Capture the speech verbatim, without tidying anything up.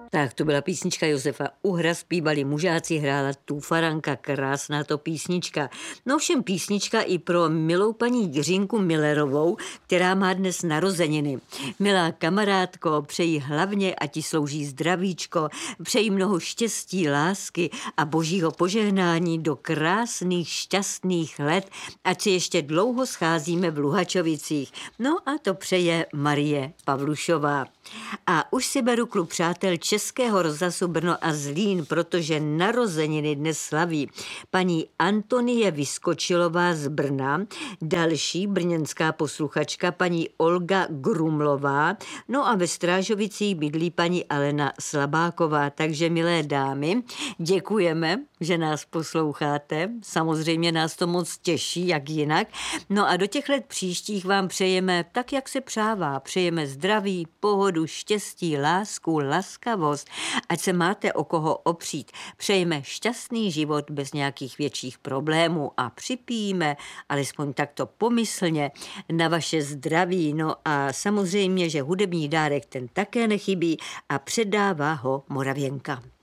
Tak to byla písnička Josefa Uhra, zpívali mužáci, hrála Tufaranka, krásná to písnička. No všem písnička i pro milou paní Jiřinku Millerovou, která má dnes narozeniny. Milá kamarádko, přeji hlavně, ať ti slouží zdravíčko, přeji mnoho štěstí, lásky a božího požehnání do krásných, šťastných let, ať si ještě dlouho scházíme v Luhačovicích. No a to přeje Marie Pavlušová. A už si beru klub přátel Českého rozhlasu Brno a Zlín, protože narozeniny dnes slaví paní Antonie Vyskočilová z Brna, další brněnská posluchačka paní Olga Grumlová, no a ve Strážovicích bydlí paní Alena Slabáková. Takže milé dámy, děkujeme, že nás posloucháte. Samozřejmě nás to moc těší, jak jinak. No a do těch let příštích vám přejeme tak, jak se přává. Přejeme zdraví, pohodu, štěstí, lásku, laskavost, ať se máte o koho opřít. Přejeme šťastný život bez nějakých větších problémů a připijíme, alespoň takto pomyslně, na vaše zdraví. No a samozřejmě, že hudební dárek ten také nechybí a předává ho Moravěnka.